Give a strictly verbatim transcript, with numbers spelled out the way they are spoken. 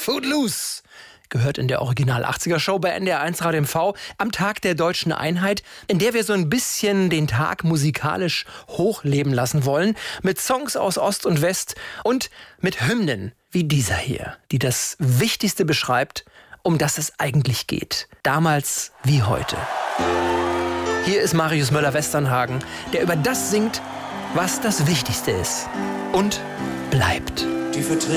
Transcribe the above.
Footloose gehört in der Original achtziger Show bei N D R eins Radio M V am Tag der Deutschen Einheit, in der wir so ein bisschen den Tag musikalisch hochleben lassen wollen, mit Songs aus Ost und West und mit Hymnen wie dieser hier, die das Wichtigste beschreibt, um das es eigentlich geht. Damals wie heute. Hier ist Marius Müller-Westernhagen, der über das singt, was das Wichtigste ist und bleibt. Die Verträge